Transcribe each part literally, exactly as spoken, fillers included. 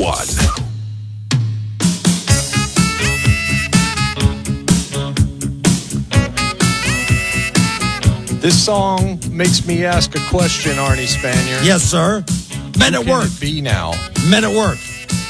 one. This song makes me ask a question, Arnie Spanier. Yes, sir. Men Who at can work. it be now? Men at work.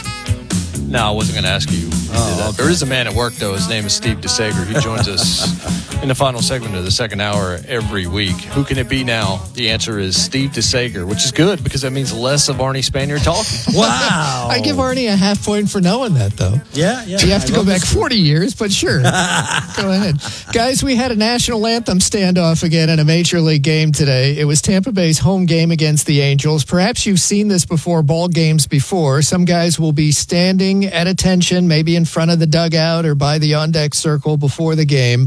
No, I wasn't going to ask you. Oh, okay. There is a man at work, though. His name is Steve DeSager. He joins us in the final segment of the second hour every week. Who can it be now? The answer is Steve DeSager, which is good because that means less of Arnie Spanier talking. Wow. I give Arnie a half point for knowing that, though. Yeah, yeah. You have to I go love back this. forty years, but sure. Go ahead. Guys, we had a national anthem standoff again in a Major League game today. It was Tampa Bay's home game against the Angels. Perhaps you've seen this before ball games before. Some guys will be standing at attention, maybe in front of the dugout or by the on-deck circle before the game.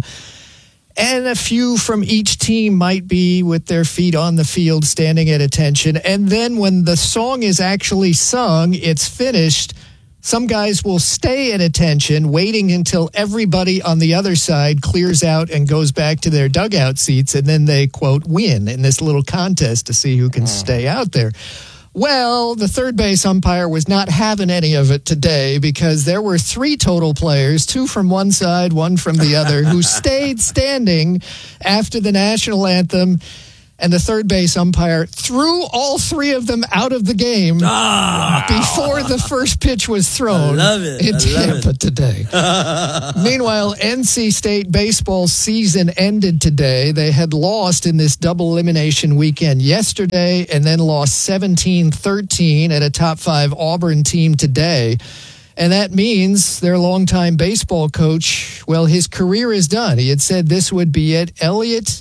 And a few from each team might be with their feet on the field standing at attention. And then when the song is actually sung, it's finished, some guys will stay at attention, waiting until everybody on the other side clears out and goes back to their dugout seats. And then they, quote, win in this little contest to see who can stay out there. Well, the third base umpire was not having any of it today because there were three total players, two from one side, one from the other, who stayed standing after the national anthem, and the third base umpire threw all three of them out of the game Ah, before the first pitch was thrown I love it. in I love Tampa today. Meanwhile, N C State baseball season ended today. They had lost in this double elimination weekend yesterday and then lost seventeen thirteen at a top five Auburn team today. And that means their longtime baseball coach, well, his career is done. He had said this would be it. Elliott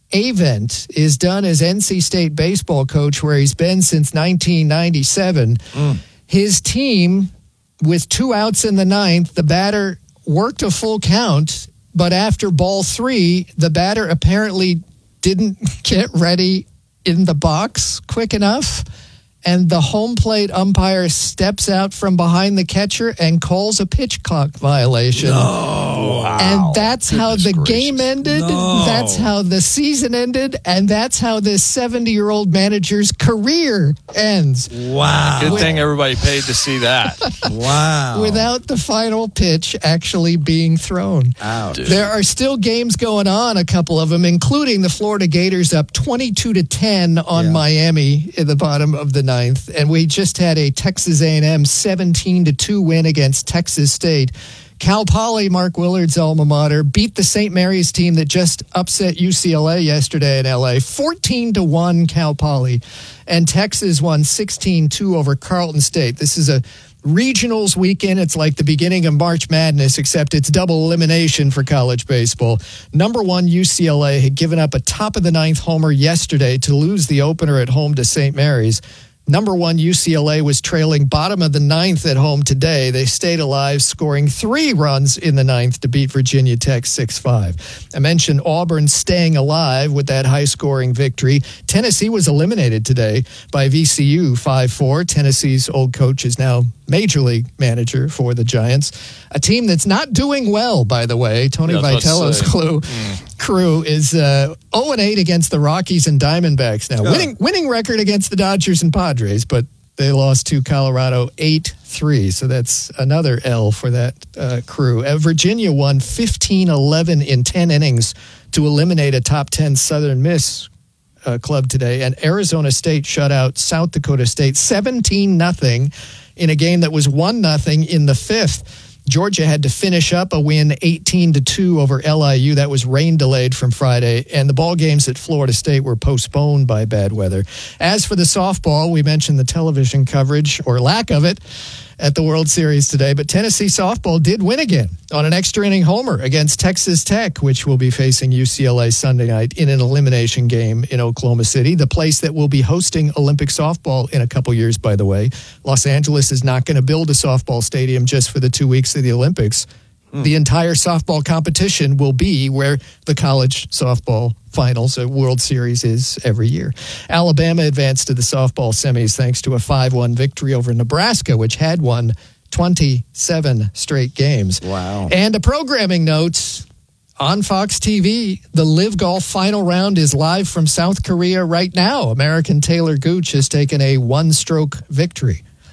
Avent is done as N C State baseball coach, where he's been since nineteen ninety-seven. Mm. His team, with two outs in the ninth, the batter worked a full count, but after ball three, the batter apparently didn't get ready in the box quick enough, and the home plate umpire steps out from behind the catcher and calls a pitch clock violation. No. Wow. And that's how Goodness the gracious. game ended. No. That's how the season ended. And that's how this seventy-year-old manager's career ends. Wow. Good thing everybody paid to see that. Wow. Without the final pitch actually being thrown. Ouch. There are still games going on, a couple of them, including the Florida Gators up twenty-two to ten on Yeah. Miami in the bottom of the ninth. And we just had a Texas A and M seventeen to two win against Texas State. Cal Poly, Mark Willard's alma mater, beat the Saint Mary's team that just upset U C L A yesterday in L A. fourteen to one Cal Poly. And Texas won sixteen two over Carleton State. This is a regionals weekend. It's like the beginning of March Madness, except it's double elimination for college baseball. Number one, U C L A had given up a top of the ninth homer yesterday to lose the opener at home to Saint Mary's. Number one, U C L A was trailing bottom of the ninth at home today. They stayed alive, scoring three runs in the ninth to beat Virginia Tech six five. I mentioned Auburn staying alive with that high-scoring victory. Tennessee was eliminated today by V C U five four. Tennessee's old coach is now Major League manager for the Giants. A team that's not doing well, by the way. Tony Yeah, I was about to Vitello's say. clue, mm. crew is uh, oh and eight against the Rockies and Diamondbacks now. Oh. Winning winning record against the Dodgers and Padres, but they lost to Colorado eight three. So that's another L for that uh, crew. Uh, Virginia won fifteen eleven in ten innings to eliminate a top ten Southern Miss uh, club today. And Arizona State shut out South Dakota State seventeen nothing in a game that was one nothing in the fifth. Georgia had to finish up a win eighteen to two over L I U. That was rain delayed from Friday. And the ball games at Florida State were postponed by bad weather. As for the softball, we mentioned the television coverage or lack of it at the World Series today, but Tennessee softball did win again on an extra inning homer against Texas Tech, which will be facing U C L A Sunday night in an elimination game in Oklahoma City, the place that will be hosting Olympic softball in a couple years, by the way. Los Angeles is not going to build a softball stadium just for the two weeks of the Olympics. Hmm. The entire softball competition will be where the college softball finals, a World Series, is every year. Alabama advanced to the softball semis thanks to a five one victory over Nebraska, which had won twenty-seven straight games. Wow. And a programming note on Fox T V, the Live Golf final round is live from South Korea right now. American Taylor Gooch has taken a one-stroke victory.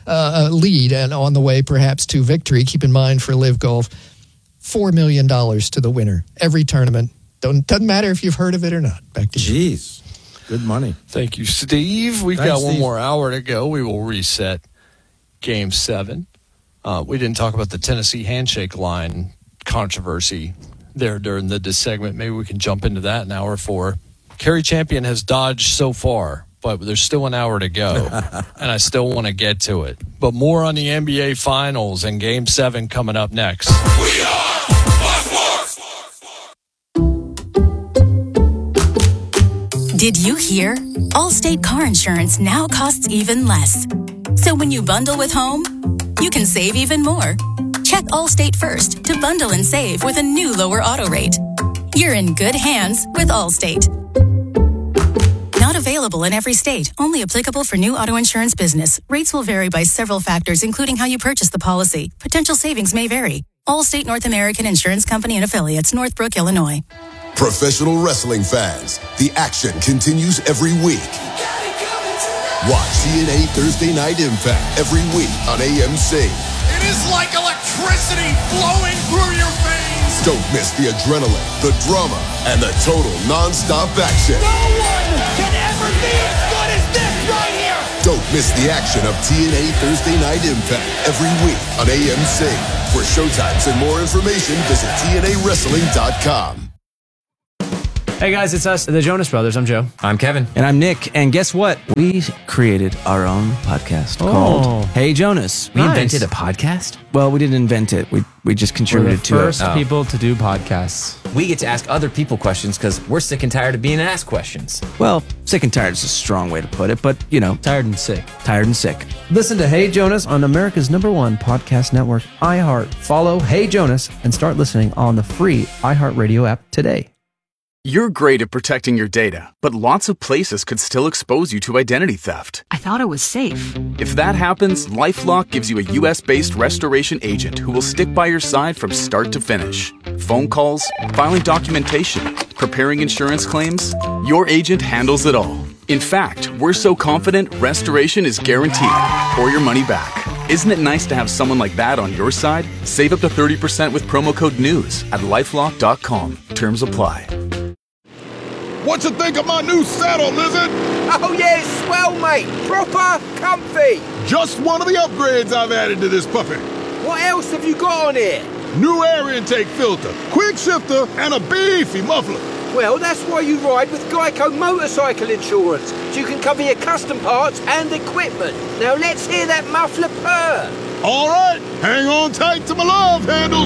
uh, lead and on the way perhaps to victory. Keep in mind for Live Golf, four million dollars to the winner every tournament. Don't, doesn't matter if you've heard of it or not. Back to you. Jeez. Good money. Thank you, Steve. We've Thanks, got one Steve. more hour to go. We will reset Game seven. Uh, we didn't talk about the Tennessee handshake line controversy there during the this segment. Maybe we can jump into that in hour four. Kerry Champion has dodged so far, but there's still an hour to go, and I still want to get to it. But more on the N B A Finals and Game seven coming up next. We are Did you hear? Allstate car insurance now costs even less. So when you bundle with home, you can save even more. Check Allstate first to bundle and save with a new lower auto rate. You're in good hands with Allstate. Not available in every state. Only applicable for new auto insurance business. Rates will vary by several factors, including how you purchase the policy. Potential savings may vary. Allstate North American Insurance Company and Affiliates, Northbrook, Illinois. professional wrestling fans. The action continues every week. Watch T N A Thursday Night Impact every week on A M C. It is like electricity flowing through your veins. Don't miss the adrenaline, the drama, and the total non-stop action. No one can ever be as good as this right here. Don't miss the action of T N A Thursday Night Impact every week on A M C. For showtimes and more information, visit T N A wrestling dot com. Hey guys, it's us, the Jonas Brothers. I'm Joe. I'm Kevin. And I'm Nick. And guess what? We created our own podcast Oh. called Hey Jonas. We Nice. invented a podcast? Well, we didn't invent it. We we just We're the contributed to first it. Oh. people to do podcasts. We get to ask other people questions because we're sick and tired of being asked questions. Well, sick and tired is a strong way to put it, but, you know, Tired and sick. tired and sick. Listen to Hey Jonas on America's number one podcast network, iHeart. Follow Hey Jonas and start listening on the free iHeartRadio app today. You're great at protecting your data, but lots of places could still expose you to identity theft. I thought it was safe. If that happens, LifeLock gives you a U S-based restoration agent who will stick by your side from start to finish. Phone calls, filing documentation, preparing insurance claims, your agent handles it all. In fact, we're so confident restoration is guaranteed or your money back. Isn't it nice to have someone like that on your side? Save up to thirty percent with promo code NEWS at lifelock dot com. Terms apply. What you think of my new saddle, Lizard? Oh yeah, swell, mate. Proper comfy. Just one of the upgrades I've added to this puppy. What else have you got on here? New air intake filter, quick shifter, and a beefy muffler. Well, that's why you ride with Geico Motorcycle Insurance, so you can cover your custom parts and equipment. Now let's hear that muffler purr. All right, hang on tight to my love handles.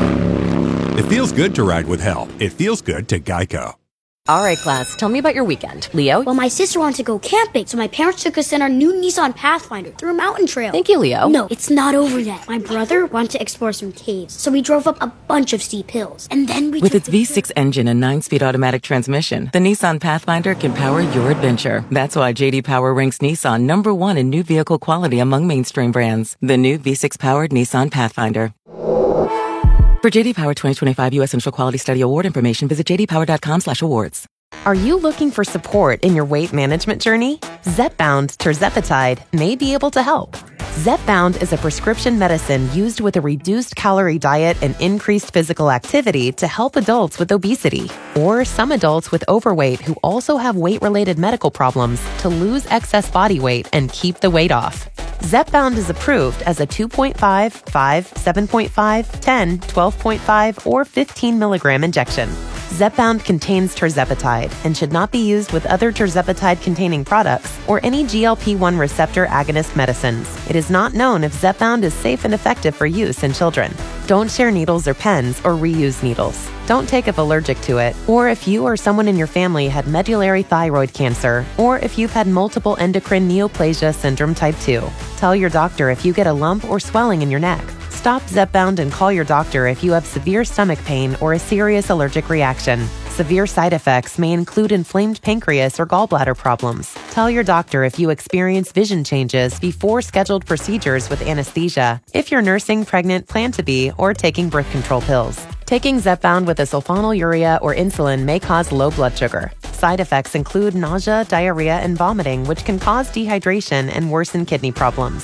It feels good to ride with help. It feels good to Geico. All right, class, tell me about your weekend. Leo? Well, my sister wanted to go camping, so my parents took us in our new Nissan Pathfinder through a mountain trail. Thank you, Leo. No, it's not over yet. My brother wanted to explore some caves, so we drove up a bunch of steep hills. And then we With took its the V six engine and nine-speed automatic transmission, the Nissan Pathfinder can power your adventure. That's why J D Power ranks Nissan number one in new vehicle quality among mainstream brands. The new V six-powered Nissan Pathfinder. For J D Power twenty twenty-five U S Central Quality Study Award information, visit j d power dot com slash awards. Are you looking for support in your weight management journey? Zepbound tirzepatide may be able to help. Zepbound is a prescription medicine used with a reduced calorie diet and increased physical activity to help adults with obesity, or some adults with overweight who also have weight-related medical problems to lose excess body weight and keep the weight off. Zepbound is approved as a two point five, five, seven point five, ten, twelve point five, or fifteen milligram injection. Zepbound contains tirzepatide and should not be used with other tirzepatide-containing products or any G L P one receptor agonist medicines. It is not known if Zepbound is safe and effective for use in children. Don't share needles or pens or reuse needles. Don't take if allergic to it, or if you or someone in your family had medullary thyroid cancer, or if you've had multiple endocrine neoplasia syndrome type two. Tell your doctor if you get a lump or swelling in your neck. Stop Zepbound and call your doctor if you have severe stomach pain or a serious allergic reaction. Severe side effects may include inflamed pancreas or gallbladder problems. Tell your doctor if you experience vision changes before scheduled procedures with anesthesia, if you're nursing, pregnant, plan to be, or taking birth control pills. Taking Zepbound with a sulfonylurea or insulin may cause low blood sugar. Side effects include nausea, diarrhea, and vomiting, which can cause dehydration and worsen kidney problems.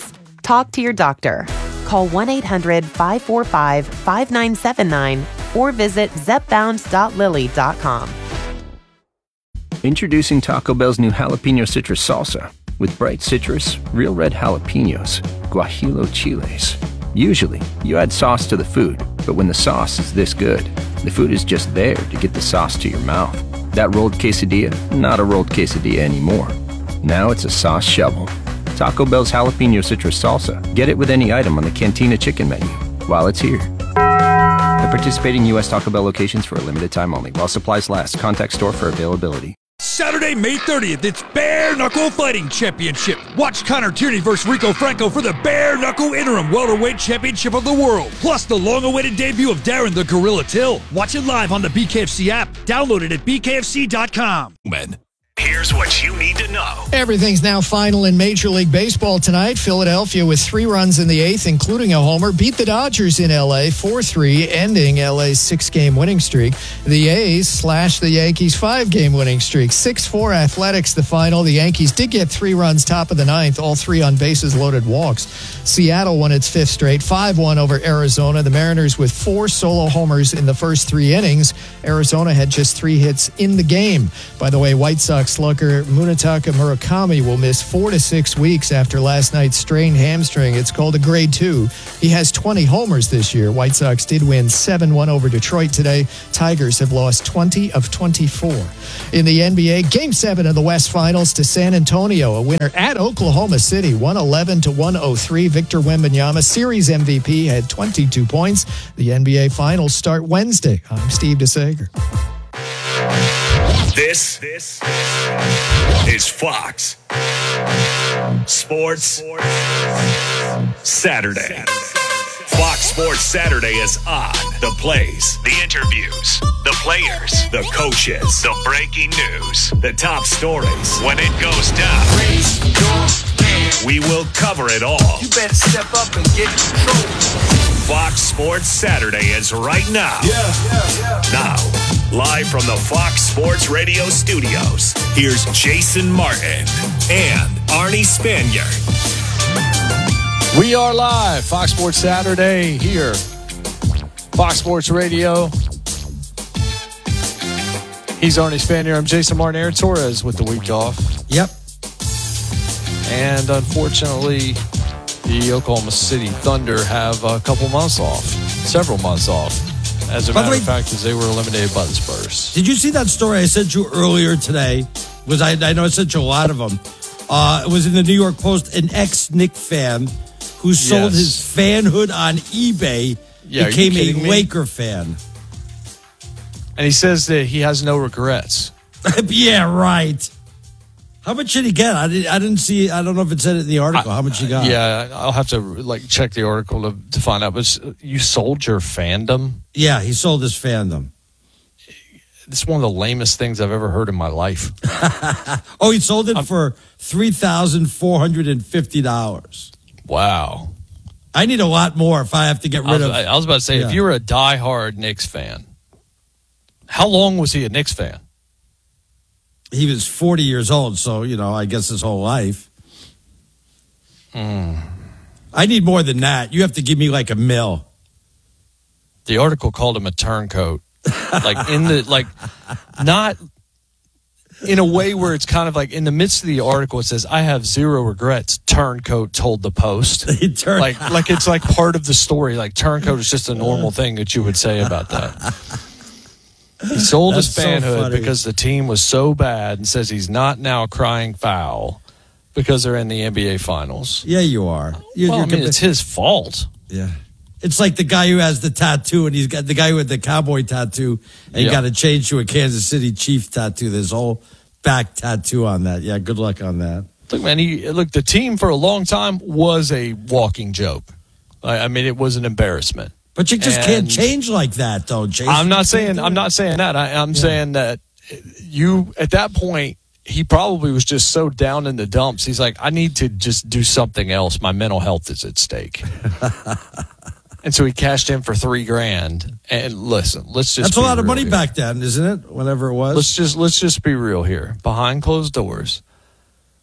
Talk to your doctor. Call one eight hundred five four five five nine seven nine or visit zep bound dot lilly dot com. Introducing Taco Bell's new jalapeno citrus salsa with bright citrus, real red jalapenos, guajillo chiles. Usually, you add sauce to the food, but when the sauce is this good, the food is just there to get the sauce to your mouth. That rolled quesadilla, not a rolled quesadilla anymore. Now it's a sauce shovel. Taco Bell's jalapeno citrus salsa. Get it with any item on the Cantina chicken menu while it's here. At participating U S Taco Bell locations for a limited time only. While supplies last. Contact store for availability. Saturday, May thirtieth, it's Bare Knuckle Fighting Championship. Watch Connor Tierney versus Rico Franco for the Bare Knuckle Interim Welterweight Championship of the World. Plus the long-awaited debut of Darren the Gorilla Till. Watch it live on the B K F C app. Download it at b k f c dot com. Men. Here's what you need to know. Everything's now final in Major League Baseball tonight. Philadelphia, with three runs in the eighth, including a homer, beat the Dodgers in L A four three, ending L A's six-game winning streak. The A's slashed the Yankees' five-game winning streak. six four Athletics, the final. The Yankees did get three runs top of the ninth, all three on bases-loaded walks. Seattle won its fifth straight, five one over Arizona. The Mariners with four solo homers in the first three innings. Arizona had just three hits in the game. By the way, White Sox slugger Munetaka Murakami will miss four to six weeks after last night's strained hamstring. It's called a grade two. He has twenty homers this year. White Sox did win seven one over Detroit today. Tigers have lost twenty of twenty-four. In the N B A, Game seven of the West Finals to San Antonio, a winner at Oklahoma City, one eleven to one oh three. Victor Wembanyama, series M V P, had twenty-two points. The N B A Finals start Wednesday. I'm Steve DeSager. This, this is Fox Sports Saturday. Fox Sports Saturday is on. The plays, the interviews, the players, the coaches, the breaking news, the top stories. When it goes down, we will cover it all. You better step up and get control. Fox Sports Saturday is right now. Yeah, yeah, yeah. Now, live from the Fox Sports Radio studios, here's Jason Martin and Arnie Spanier. We are live, Fox Sports Saturday here, Fox Sports Radio. He's Arnie Spanier. I'm Jason Martin. Aaron Torres with the week off. Yep. And unfortunately, the Oklahoma City Thunder have a couple months off, several months off. As a By the matter way, of fact, as they were eliminated by the Spurs. Did you see that story I sent you earlier today? Was I, I know I sent you a lot of them. Uh, it was in the New York Post. An ex-Knick fan who sold Yes. his fanhood on eBay Yeah, are you became a kidding me? Laker fan. And he says that he has no regrets. Yeah, right. How much did he get? I didn't, I didn't see. I don't know if it said it in the article. How much he got? Yeah, I'll have to like check the article to, to find out. But you sold your fandom? Yeah, he sold his fandom. It's one of the lamest things I've ever heard in my life. Oh, he sold it I'm, for three thousand four hundred and fifty dollars. Wow. I need a lot more if I have to get rid I was, of. I was about to say, yeah. if you were a diehard Knicks fan, how long was he a Knicks fan? He was forty years old, so, you know, I guess his whole life. Mm. I need more than that. You have to give me like a mill. The article called him a turncoat. Like, in the, like, not in a way where it's kind of like in the midst of the article, it says, I have zero regrets, turncoat told the Post. Turn- like, like it's like part of the story. Like, turncoat is just a normal thing that you would say about that. He sold That's his so fanhood funny. because the team was so bad, and says he's not now crying foul because they're in the N B A Finals. Yeah, you are. You're, Well, you're I mean, compa- it's his fault. Yeah. It's like the guy who has the tattoo, and he's got the guy with the cowboy tattoo, and Yeah. got to change to a Kansas City Chief tattoo. There's whole back tattoo on that. Yeah, good luck on that. Look, man, he, look, the team for a long time was a walking joke. I, I mean, it was an embarrassment. But you just And can't change like that, though, Jason. I'm not You saying can't do I'm it. not saying that. I, I'm Yeah. saying that you at that point he probably was just so down in the dumps. He's like, I need to just do something else. My mental health is at stake. And so he cashed in for three grand. And listen, let's just That's a be lot of real money here. back then, isn't it? Whatever it was. Let's just let's just be real here. Behind closed doors,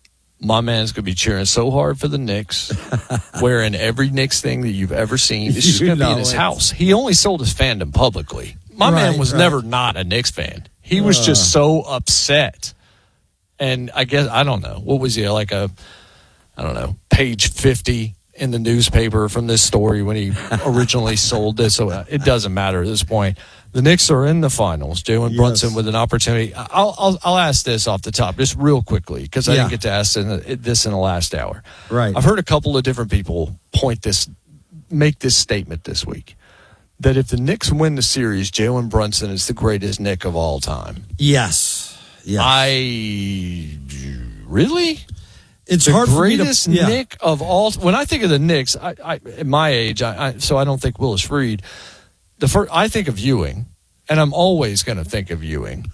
My man's going to be cheering so hard for the Knicks, wearing every Knicks thing that you've ever seen. It's just going to be in his it. house. He only sold his fandom publicly. My right, man was right. never not a Knicks fan. He was uh. just so upset. And I guess, I don't know. What was he, like a, I don't know, page fifty in the newspaper from this story when he originally sold this? So it doesn't matter at this point. The Knicks are in the finals. Jalen yes. Brunson with an opportunity. I'll, I'll I'll ask this off the top just real quickly because I yeah. didn't get to ask in the, this in the last hour. Right. I've heard a couple of different people point this, make this statement this week that if the Knicks win the series, Jalen Brunson is the greatest Knick of all time. Yes. Yes. I really. It's the hard greatest for me to, yeah. Knick of all. When I think of the Knicks, I, I at my age, I, I so I don't think Willis Reed. The first, I think of Ewing, and I'm always going to think of Ewing.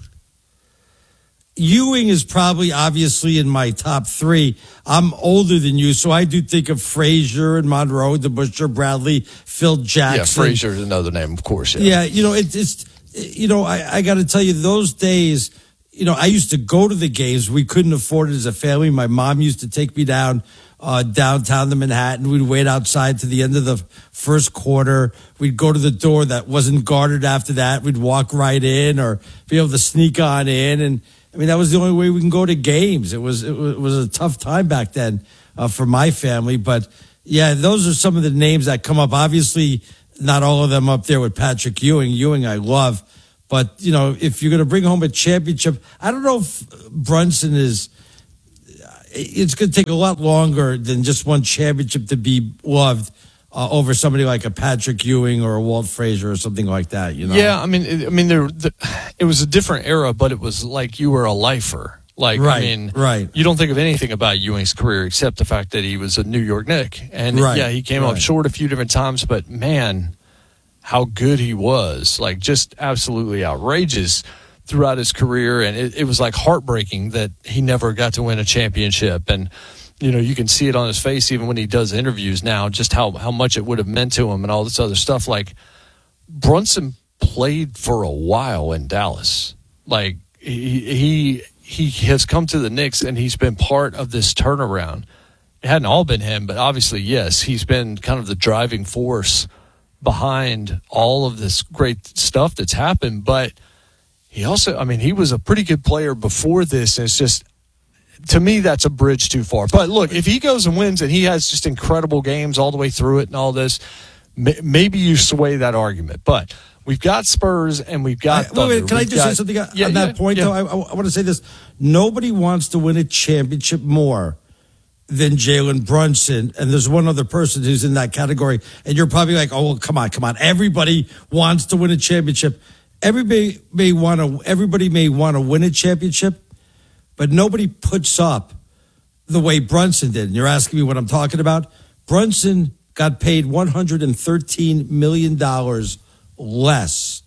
Ewing is probably obviously in my top three. I'm older than you, so I do think of Frazier and Monroe, the Busher Bradley, Phil Jackson. Yeah, Frazier is another name, of course. Yeah, yeah you know, it, it's, you know, I, I got to tell you, those days, you know, I used to go to the games. We couldn't afford it as a family. My mom used to take me down uh, downtown to Manhattan. We'd wait outside to the end of the first quarter. We'd go to the door that wasn't guarded after that. We'd walk right in or be able to sneak on in. And I mean, that was the only way we can go to games. It was, it was, it was a tough time back then uh, for my family. But yeah, those are some of the names that come up. Obviously, not all of them up there with Patrick Ewing. Ewing, I love. But, you know, if you're going to bring home a championship, I don't know if Brunson is, it's going to take a lot longer than just one championship to be loved uh, over somebody like a Patrick Ewing or a Walt Frazier or something like that, you know? Yeah, I mean, it, I mean, there, the, it was a different era, but it was like you were a lifer. Like, right, I mean, right. you don't think of anything about Ewing's career except the fact that he was a New York Knick. And, right, yeah, he came right. up short a few different times, but, man, how good he was. Like, just absolutely outrageous throughout his career. And it, it was, like, heartbreaking that he never got to win a championship. And, you know, you can see it on his face even when he does interviews now, just how, how much it would have meant to him and all this other stuff. Like, Brunson played for a while in Dallas. Like, he he he has come to the Knicks, and he's been part of this turnaround. It hadn't all been him, but obviously, yes, he's been kind of the driving force behind all of this great stuff that's happened. But he also, I mean, he was a pretty good player before this. And it's just, to me, that's a bridge too far. But look, if he goes and wins and he has just incredible games all the way through it and all this, maybe you sway that argument. But we've got Spurs and we've got Thunder. Wait, wait, can we've I just got, say something on yeah, that yeah, point, yeah. though? I, I want to say this. Nobody wants to win a championship more than Jalen Brunson, and there's one other person who's in that category, and you're probably like, oh, well, come on, come on. Everybody wants to win a championship. Everybody may want to, everybody may want to win a championship, but nobody puts up the way Brunson did. And you're asking me what I'm talking about? Brunson got paid one hundred thirteen million dollars less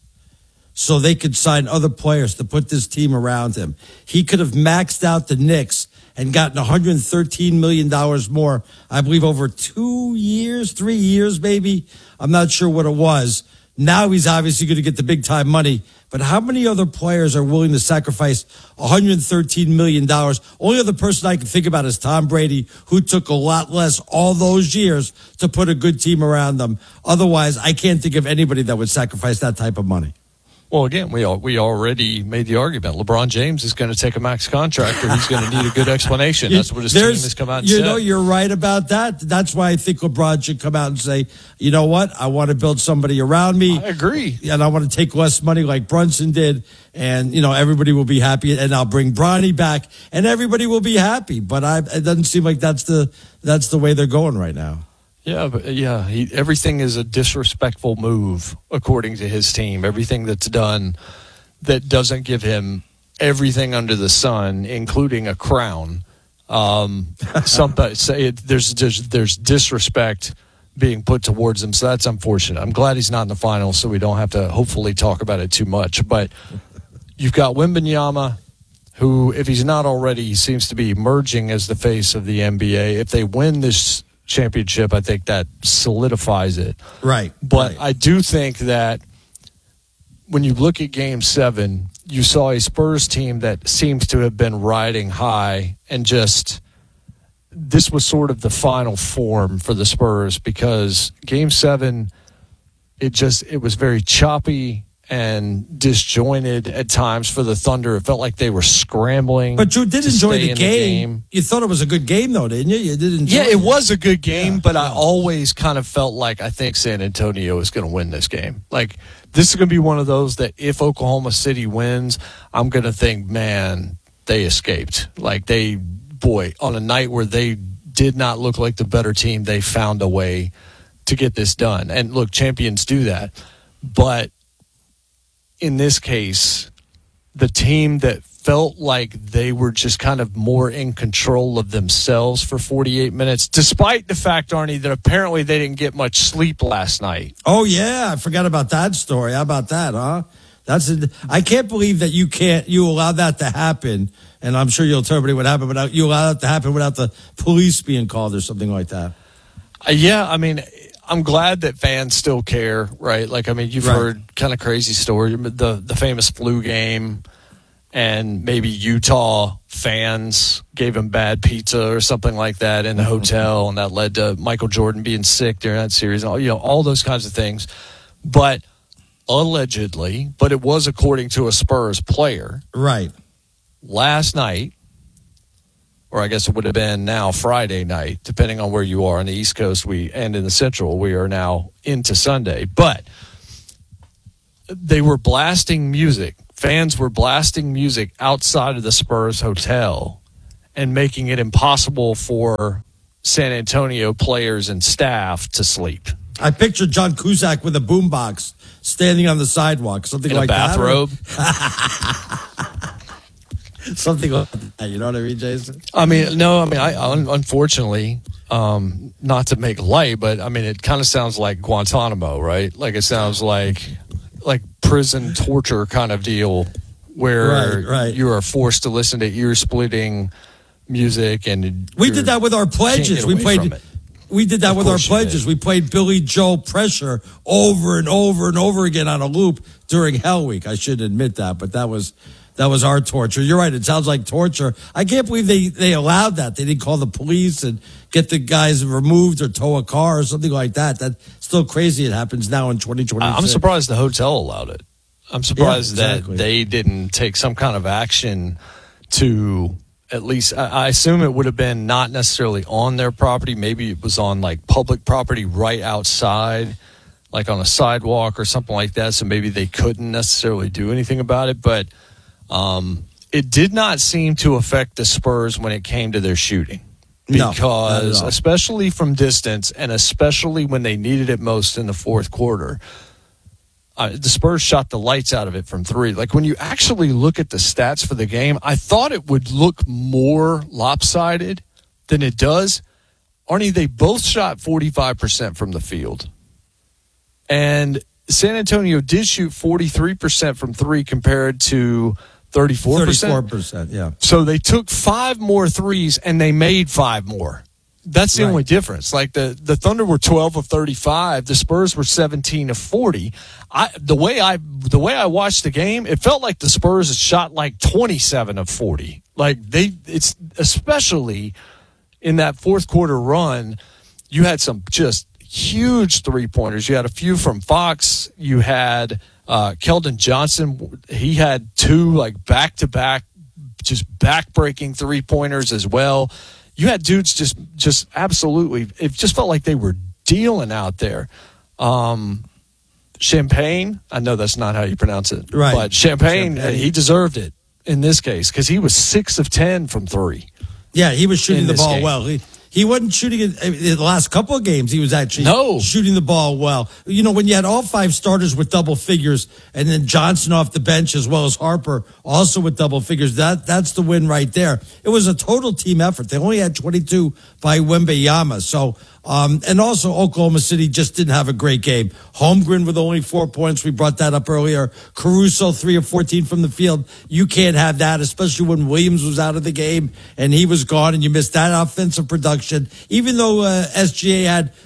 so they could sign other players to put this team around him. He could have maxed out the Knicks and gotten one hundred thirteen million dollars more, I believe, over two years, three years maybe. I'm not sure what it was. Now he's obviously going to get the big-time money. But how many other players are willing to sacrifice one hundred thirteen million dollars? Only other person I can think about is Tom Brady, who took a lot less all those years to put a good team around them. Otherwise, I can't think of anybody that would sacrifice that type of money. Well, again, we all, we already made the argument. LeBron James is going to take a max contract, or he's going to need a good explanation. That's what his team has come out and you said. You know, you're right about that. That's why I think LeBron should come out and say, you know what? I want to build somebody around me. I agree. And I want to take less money like Brunson did. And, you know, everybody will be happy. And I'll bring Bronny back, and everybody will be happy. But I, it doesn't seem like that's the that's the way they're going right now. Yeah, but yeah, he, everything is a disrespectful move, according to his team. Everything that's done that doesn't give him everything under the sun, including a crown. Um, somebody say it, there's, there's there's disrespect being put towards him, so that's unfortunate. I'm glad he's not in the finals, so we don't have to hopefully talk about it too much. But you've got Wembanyama, who, if he's not already, he seems to be emerging as the face of the N B A. If they win this championship, I think that solidifies it. Right. But right. I do think that when you look at Game seven, you saw a Spurs team that seems to have been riding high and just this was sort of the final form for the Spurs because Game Seven, it just it was very choppy and disjointed at times for the Thunder. It felt like they were scrambling. But you did enjoy the game. the game. You thought it was a good game, though, didn't you? You did enjoy Yeah, it, it was a good game, yeah, but yeah. I always kind of felt like I think San Antonio is going to win this game. Like, this is going to be one of those that if Oklahoma City wins, I'm going to think, man, they escaped. Like, they, boy, on a night where they did not look like the better team, they found a way to get this done. And, look, champions do that. But in this case, the team that felt like they were just kind of more in control of themselves for forty-eight minutes, despite the fact, Arnie, that apparently they didn't get much sleep last night. Oh, yeah. I forgot about that story. How about that, huh? That's a, I can't believe that you can't, you allow that to happen. And I'm sure you'll tell everybody what happened, but you allow that to happen without the police being called or something like that. Uh, yeah, I mean, I'm glad that fans still care, right? Like, I mean, you've Right. heard kind of crazy stories, the the famous flu game, and maybe Utah fans gave him bad pizza or something like that in the hotel, and that led to Michael Jordan being sick during that series. You know, all those kinds of things. But allegedly, but it was according to a Spurs player, Right. last night, or I guess it would have been now Friday night, depending on where you are on the East Coast, we and in the Central, we are now into Sunday. But they were blasting music. Fans were blasting music outside of the Spurs hotel and making it impossible for San Antonio players and staff to sleep. I pictured John Cusack with a boombox standing on the sidewalk, something In like a bathrobe. that. Something like that. You know what I mean, Jason? I mean, no, I mean, I un- unfortunately, um, not to make light, but I mean, it kind of sounds like Guantanamo, right? Like it sounds like like prison torture kind of deal where Right, right. you are forced to listen to ear-splitting music, and We you're- did that with our can't pledges. get We away played. from it. We did that Of with our course you pledges. did. We played Billy Joel Pressure over and over and over again on a loop during Hell Week. I should admit that, but that was that was our torture. You're right. It sounds like torture. I can't believe they, they allowed that. They didn't call the police and get the guys removed or tow a car or something like that. That's still crazy. It happens now in twenty twenty-six. I'm surprised the hotel allowed it. I'm surprised Yeah, exactly. that they didn't take some kind of action to at least, I I assume it would have been not necessarily on their property. Maybe it was on like public property right outside, like on a sidewalk or something like that. So maybe they couldn't necessarily do anything about it. But um, it did not seem to affect the Spurs when it came to their shooting. No, Because not at all. especially from distance and especially when they needed it most in the fourth quarter, Uh, the Spurs shot the lights out of it from three. Like when you actually look at the stats for the game, I thought it would look more lopsided than it does. Arnie, they both shot forty-five percent from the field. And San Antonio did shoot forty-three percent from three compared to thirty-four percent. thirty-four percent, yeah. So they took five more threes and they made five more. That's the Right. only difference. Like the, the Thunder were twelve of thirty-five, the Spurs were seventeen of forty. I the way I the way I watched the game, it felt like the Spurs had shot like twenty-seven of forty. Like they it's especially in that fourth quarter run, you had some just huge three-pointers. You had a few from Fox, you had uh Keldon Johnson, he had two like back-to-back just back-breaking three-pointers as well. You had dudes just just absolutely, it just felt like they were dealing out there. Um, Champagne, I know that's not how you pronounce it, Right. but Champagne, Champagne. he deserved it in this case because he was six of ten from three. Yeah, he was shooting in the this ball game. well. He, he wasn't shooting it in the last couple of games. He was actually No. shooting the ball well. You know, when you had all five starters with double figures and then Johnson off the bench as well as Harper also with double figures, that that's the win right there. It was a total team effort. They only had twenty-two by Wembanyama. So, um, and also Oklahoma City just didn't have a great game. Holmgren with only four points. We brought that up earlier. Caruso, three of fourteen from the field. You can't have that, especially when Williams was out of the game and he was gone and you missed that offensive production. Even though uh, S G A had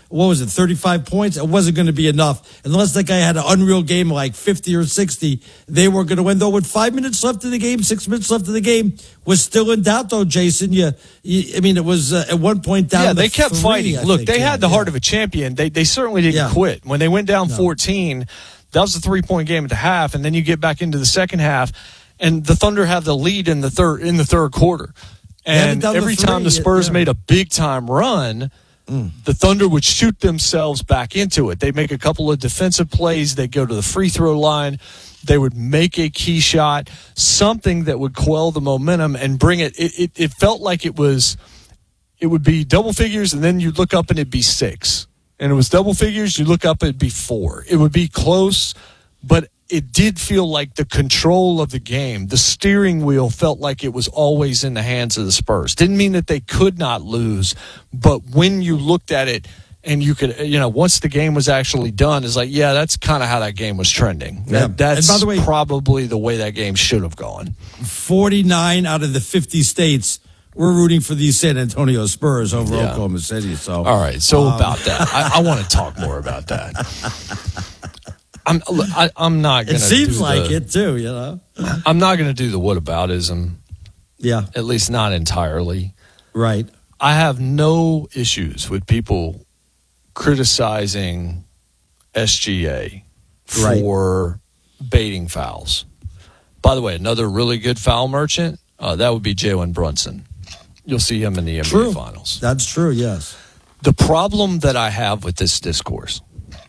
what was it, thirty-five points? It wasn't going to be enough. Unless that guy had an unreal game like fifty or sixty, they were going to win. Though with five minutes left in the game, six minutes left in the game, was still in doubt, though, Jason. You, you I mean, it was uh, at one point down Yeah, to they kept three, fighting. I Look, think. they yeah, had the yeah. heart of a champion. They they certainly didn't Yeah. quit. When they went down No. fourteen, that was a three-point game at the half, and then you get back into the second half, and the Thunder have the lead in the third in the third quarter. And down to every three, time the Spurs yeah. made a big-time run, mm. the Thunder would shoot themselves back into it. They'd make a couple of defensive plays. They'd go to the free throw line. They would make a key shot, something that would quell the momentum and bring it. It, it, it felt like it was – it would be double figures, and then you'd look up and it'd be six. And it was double figures, you look up, it'd be four. It would be close, but it did feel like the control of the game, the steering wheel felt like it was always in the hands of the Spurs. Didn't mean that they could not lose, but when you looked at it and you could, you know, once the game was actually done, it's like, yeah, that's kind of how that game was trending. Yeah. That, that's And by the way, probably the way that game should have gone. forty-nine out of the fifty states we're rooting for these San Antonio Spurs over Yeah. Oklahoma City. So, all right. So um, about that, I, I want to talk more about that. I'm I, I'm not going it to. seems do like the, it too. You know, I'm not going to do the whataboutism. Yeah, at least not entirely. Right. I have no issues with people criticizing S G A for baiting fouls. By the way, another really good foul merchant, uh, that would be Jalen Brunson. You'll see him in the N B A True. Finals. That's true, yes. The problem that I have with this discourse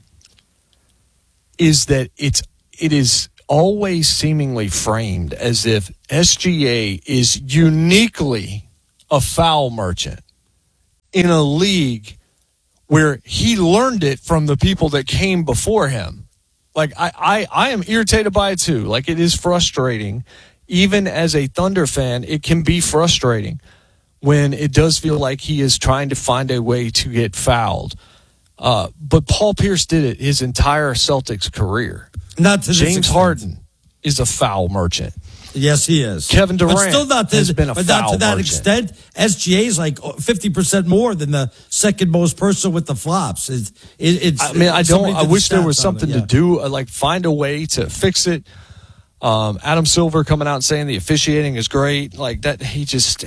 is that it's it is always seemingly framed as if S G A is uniquely a foul merchant in a league where he learned it from the people that came before him. Like, I, I, I am irritated by it too. Like, it is frustrating. Even as a Thunder fan, it can be frustrating when it does feel like he is trying to find a way to get fouled. Uh, but Paul Pierce did it his entire Celtics career. Not to this James extent. Harden is a foul merchant. Yes, he is. Kevin Durant but still not to, has been a but foul not to that merchant. extent. S G A is like fifty percent more than the second most person with the flops. It's, it, it's I mean, I don't. somebody I did the wish there stats was on something it, yeah. to do, uh, like find a way to fix it. Um, Adam Silver coming out and saying the officiating is great, like that. He just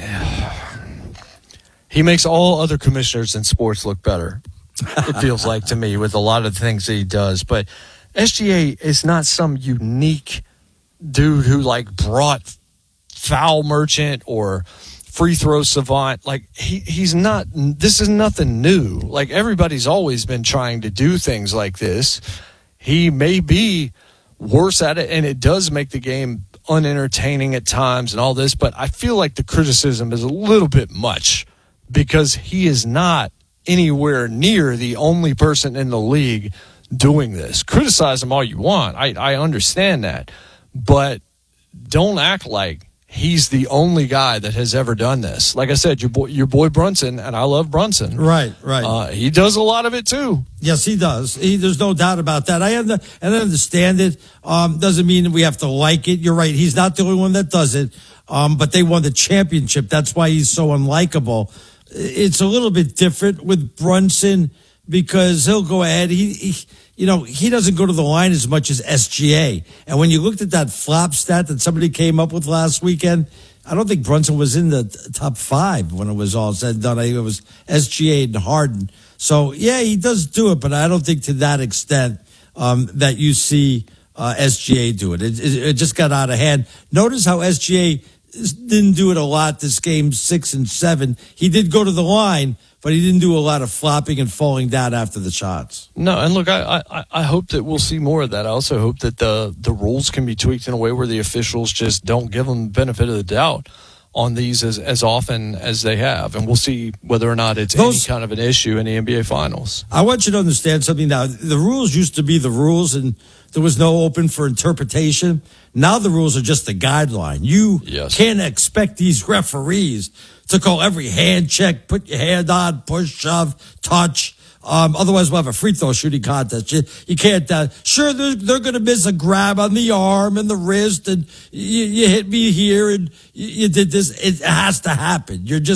he makes all other commissioners in sports look better. It feels like to me with a lot of the things that he does, but S G A is not some unique dude who like brought foul merchant or free throw savant. Like he he's not. This is nothing new. Like everybody's always been trying to do things like this. He may be worse at it, and it does make the game unentertaining at times and all this, but I feel like the criticism is a little bit much because he is not anywhere near the only person in the league doing this. Criticize him all you want. I, I understand that, but don't act like he's the only guy that has ever done this. Like I said, your boy, your boy Brunson, and I love Brunson. Right, right. Uh, he does a lot of it too. Yes, he does. He, there's no doubt about that. I, under, and I understand it. Um, doesn't mean we have to like it. You're right. He's not the only one that does it. Um, but they won the championship. That's why he's so unlikable. It's a little bit different with Brunson because he'll go ahead. He, he you know, he doesn't go to the line as much as S G A. And when you looked at that flop stat that somebody came up with last weekend, I don't think Brunson was in the top five when it was all said and done. I think it was S G A and Harden. So, yeah, he does do it, but I don't think to that extent um, that you see uh, S G A do it. It, it. it just got out of hand. Notice how S G A didn't do it a lot this game six and seven. He did go to the line, but he didn't do a lot of flopping and falling down after the shots. No, and look, I, I, I hope that we'll see more of that. I also hope that the, the rules can be tweaked in a way where the officials just don't give them the benefit of the doubt on these as, as often as they have. And we'll see whether or not it's Those, any kind of an issue in the N B A Finals. I want you to understand something now. The rules used to be the rules, and there was no open for interpretation. Now the rules are just the guideline. You yes. can't expect these referees to call every hand check, put your hand on, push, shove, touch. Um, otherwise, we'll have a free throw shooting contest. You, you can't. Uh, sure, they're, they're going to miss a grab on the arm and the wrist, and you, you hit me here, and you, you did this. It has to happen. You're just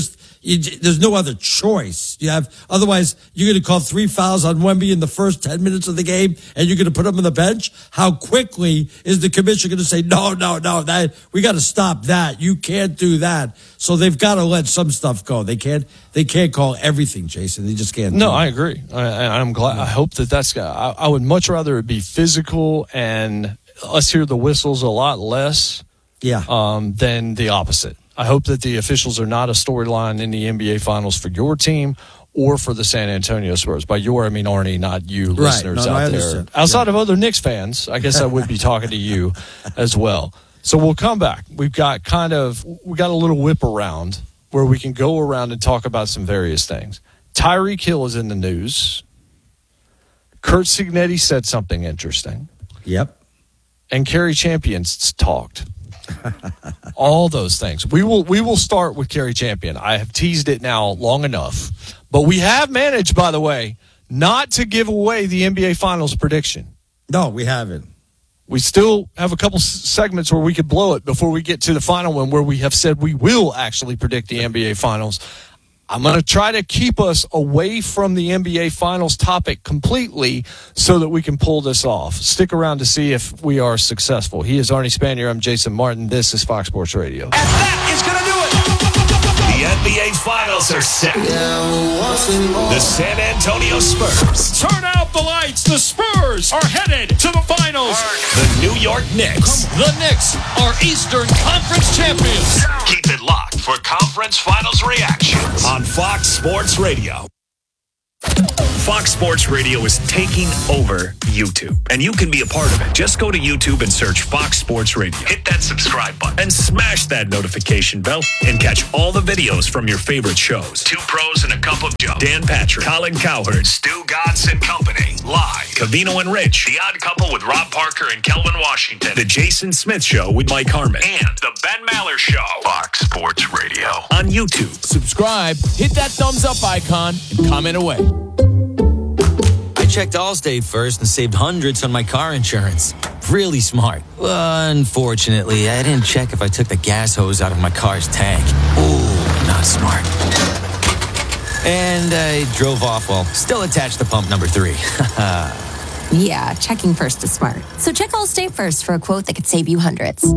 You, there's no other choice. You have otherwise you're going to call three fouls on Wemby in the first ten minutes of the game, and you're going to put him on the bench. How quickly is the commissioner going to say no, no, no? That we got to stop that. You can't do that. So they've got to let some stuff go. They can't. They can't call everything, Jason. They just can't. No, do I it. agree. I, I'm glad. I hope that that's. I, I would much rather it be physical and us hear the whistles a lot less. Yeah. Um, than the opposite. I hope that the officials are not a storyline in the N B A Finals for your team or for the San Antonio Spurs. By your, I mean Arnie, not you Right. listeners No, no, I out there. understand. Outside Yeah. of other Knicks fans, I guess I would be talking to you as well. So we'll come back. We've got kind of, we got a little whip around where we can go around and talk about some various things. Tyreek Hill is in the news. Kurt Signetti said something interesting. Yep. And Kerry Champions talked. All those things. We will we will start with Kerry Champion. I have teased it now long enough. But we have managed, by the way, not to give away the N B A Finals prediction. No, we haven't. We still have a couple segments where we could blow it before we get to the final one where we have said we will actually predict the N B A Finals. I'm going to try to keep us away from the N B A Finals topic completely so that we can pull this off. Stick around to see if we are successful. He is Arnie Spanier. I'm Jason Martin. This is Fox Sports Radio. And that is going to do it. The N B A Finals are set. The San Antonio Spurs. Turn out the lights. The Spurs are headed to the finals. The New York Knicks. The Knicks are Eastern Conference champions. Keep it locked for Conference Finals reactions on Fox Sports Radio. Fox Sports Radio is taking over YouTube, and you can be a part of it. Just go to YouTube and search Fox Sports Radio. Hit that subscribe button and smash that notification bell and catch all the videos from your favorite shows. Two Pros and a Cup of Joe. Dan Patrick, Colin Cowherd, Stu Godson and Company. Live. Cavino and Rich. The Odd Couple with Rob Parker and Kelvin Washington. The Jason Smith Show with Mike Harmon. And The Ben Maller Show. Fox Sports Radio. On YouTube. Subscribe, hit that thumbs up icon, and comment away. I checked Allstate first and saved hundreds on my car insurance. Really smart. Unfortunately, I didn't check if I took the gas hose out of my car's tank. Ooh, not smart. And I drove off while still attached to pump number three. Yeah, checking first is smart. So check Allstate first for a quote that could save you hundreds.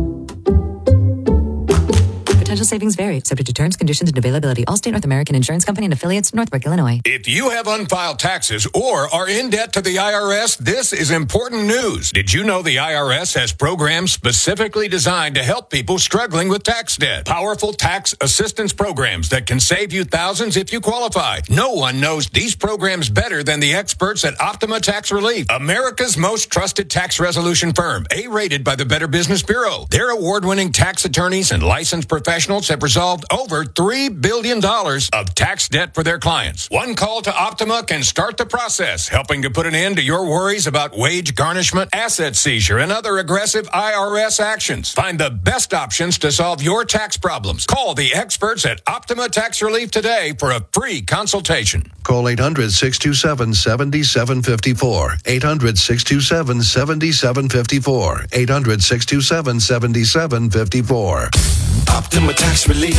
Potential savings vary, subject to terms, conditions, and availability. Allstate North American Insurance Company and affiliates, Northbrook, Illinois. If you have unfiled taxes or are in debt to the I R S, this is important news. Did you know the I R S has programs specifically designed to help people struggling with tax debt? Powerful tax assistance programs that can save you thousands if you qualify. No one knows these programs better than the experts at Optima Tax Relief, America's most trusted tax resolution firm, A-rated by the Better Business Bureau. Their award-winning tax attorneys and licensed professionals have resolved over three billion dollars of tax debt for their clients. One call to Optima can start the process, helping to put an end to your worries about wage garnishment, asset seizure, and other aggressive I R S actions. Find the best options to solve your tax problems. Call the experts at Optima Tax Relief today for a free consultation. Call eight hundred, six two seven, seven seven five four. eight hundred, six two seven, seven seven five four. eight hundred, six two seven, seven seven five four. Optima Tax Relief.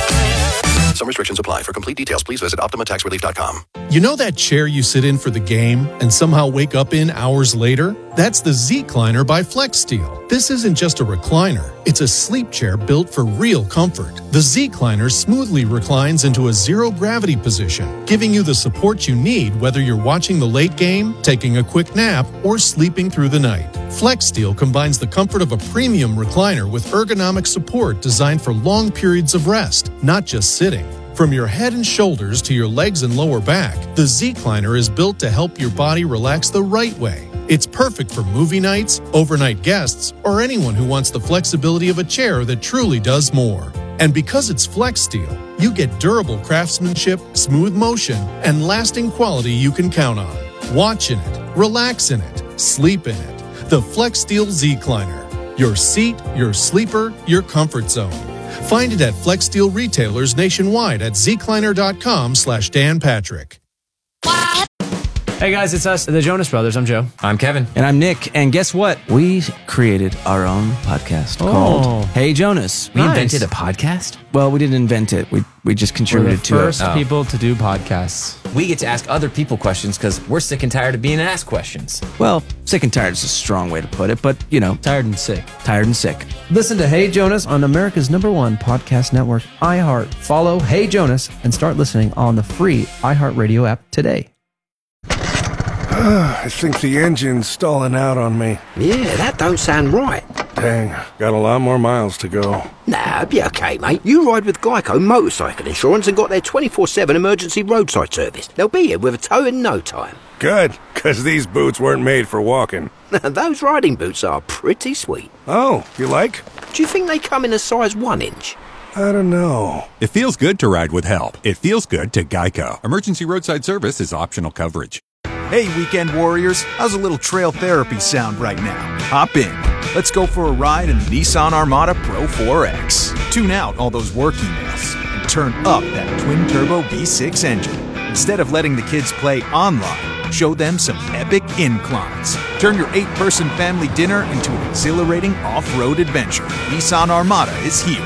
Some restrictions apply. For complete details, please visit Optima Tax Relief dot com. You know that chair you sit in for the game and somehow wake up in hours later? That's the Z-Cliner by FlexSteel. This isn't just a recliner. It's a sleep chair built for real comfort. The Z-Cliner smoothly reclines into a zero-gravity position, giving you the support you need whether you're watching the late game, taking a quick nap, or sleeping through the night. FlexSteel combines the comfort of a premium recliner with ergonomic support designed for long periods of rest, not just sitting. From your head and shoulders to your legs and lower back, the Z-Cliner is built to help your body relax the right way. It's perfect for movie nights, overnight guests, or anyone who wants the flexibility of a chair that truly does more. And because it's FlexSteel, you get durable craftsmanship, smooth motion, and lasting quality you can count on. Watch in it, relax in it, sleep in it. The FlexSteel Z-Cliner. Your seat, your sleeper, your comfort zone. Find it at FlexSteel retailers nationwide at zcliner dot com slash Dan Patrick. Hey guys, it's us, the Jonas Brothers. I'm Joe. I'm Kevin. And I'm Nick. And guess what? We created our own podcast Oh. called Hey Jonas. We Nice. invented a podcast? Well, we didn't invent it. We we just We're the contributed to first it. people to do podcasts. We get to ask other people questions because we're sick and tired of being asked questions. Well, sick and tired is a strong way to put it, but you know, Tired and sick. tired and sick. Listen to Hey Jonas on America's number one podcast network, iHeart. Follow Hey Jonas and start listening on the free iHeartRadio app today. I think the engine's stalling out on me. Yeah, that don't sound right. Dang, got a lot more miles to go. Nah, be okay, mate. You ride with Geico Motorcycle Insurance and got their twenty-four seven emergency roadside service. They'll be here with a tow in no time. Good, because these boots weren't made for walking. Those riding boots are pretty sweet. Oh, you like? Do you think they come in a size one inch? I don't know. It feels good to ride with help. It feels good to Geico. Emergency roadside service is optional coverage. Hey, weekend warriors, how's a little trail therapy sound right now? Hop in. Let's go for a ride in the Nissan Armada Pro four X. Tune out all those work emails and turn up that twin-turbo V six engine. Instead of letting the kids play online, show them some epic inclines. Turn your eight-person family dinner into an exhilarating off-road adventure. Nissan Armada is here.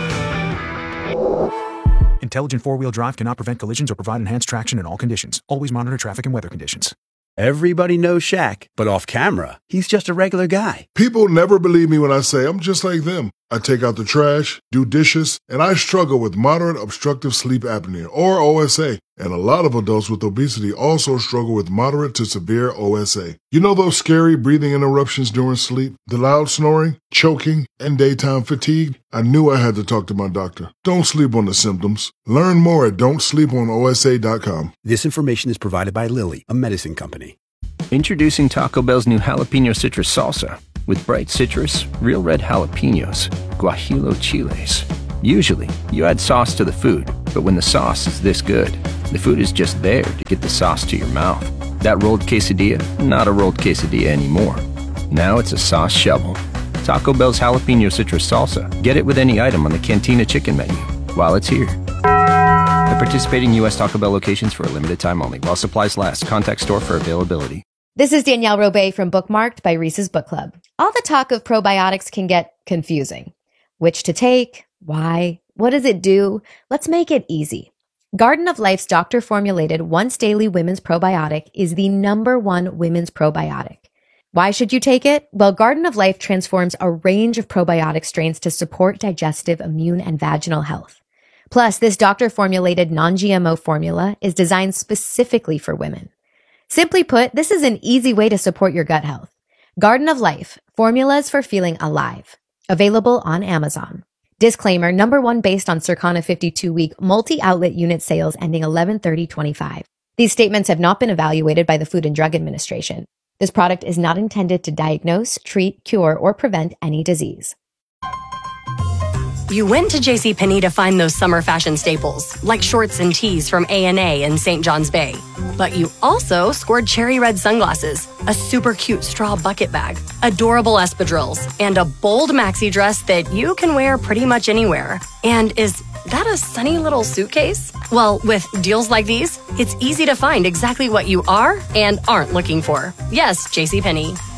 Intelligent four-wheel drive cannot prevent collisions or provide enhanced traction in all conditions. Always monitor traffic and weather conditions. Everybody knows Shaq, but off camera, he's just a regular guy. People never believe me when I say I'm just like them. I take out the trash, do dishes, and I struggle with moderate obstructive sleep apnea, or O S A. And a lot of adults with obesity also struggle with moderate to severe O S A. You know those scary breathing interruptions during sleep, the loud snoring, choking, and daytime fatigue? I knew I had to talk to my doctor. Don't sleep on the symptoms. Learn more at don't sleep on O S A dot com. This information is provided by Lilly, a medicine company. Introducing Taco Bell's new jalapeno citrus salsa with bright citrus, real red jalapenos, guajillo chiles. Usually, you add sauce to the food, but when the sauce is this good, the food is just there to get the sauce to your mouth. That rolled quesadilla, not a rolled quesadilla anymore. Now it's a sauce shovel. Taco Bell's jalapeno citrus salsa. Get it with any item on the Cantina chicken menu while it's here. At participating U S Taco Bell locations for a limited time only. While supplies last. Contact store for availability. This is Danielle Robay from Bookmarked by Reese's Book Club. All the talk of probiotics can get confusing. Which to take? Why? What does it do? Let's make it easy. Garden of Life's doctor-formulated once-daily women's probiotic is the number one women's probiotic. Why should you take it? Well, Garden of Life transforms a range of probiotic strains to support digestive, immune, and vaginal health. Plus, this doctor-formulated non-G M O formula is designed specifically for women. Simply put, this is an easy way to support your gut health. Garden of Life, formulas for feeling alive. Available on Amazon. Disclaimer, number one based on Circana fifty-two week multi-outlet unit sales ending eleven thirty twenty-five. These statements have not been evaluated by the Food and Drug Administration. This product is not intended to diagnose, treat, cure, or prevent any disease. You went to JCPenney to find those summer fashion staples, like shorts and tees from A and A in Saint John's Bay. But you also scored cherry red sunglasses, a super cute straw bucket bag, adorable espadrilles, and a bold maxi dress that you can wear pretty much anywhere. And is that a sunny little suitcase? Well, with deals like these, it's easy to find exactly what you are and aren't looking for. Yes, JCPenney.